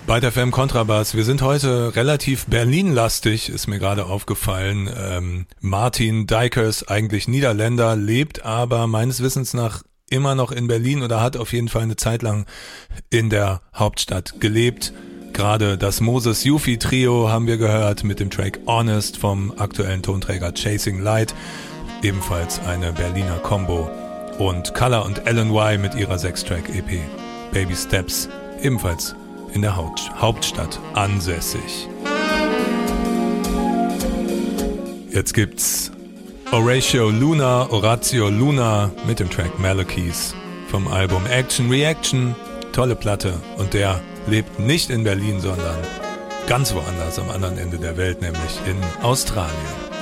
Bei der FM Kontrabass. Wir sind heute relativ Berlin-lastig, ist mir gerade aufgefallen. Martin Dijkers, eigentlich Niederländer, lebt aber meines Wissens nach immer noch in Berlin oder hat auf jeden Fall eine Zeit lang in der Hauptstadt gelebt. Gerade das Moses Yufi Trio haben wir gehört mit dem Track Honest vom aktuellen Tonträger Chasing Light. Ebenfalls eine Berliner Combo. Und Color und Alan Y mit ihrer 6-Track-EP Baby Steps, ebenfalls in der Hauptstadt ansässig. Jetzt gibt's Horatio Luna mit dem Track Malachies vom Album Action Reaction. Tolle Platte. Und der lebt nicht in Berlin, sondern ganz woanders am anderen Ende der Welt, nämlich in Australien.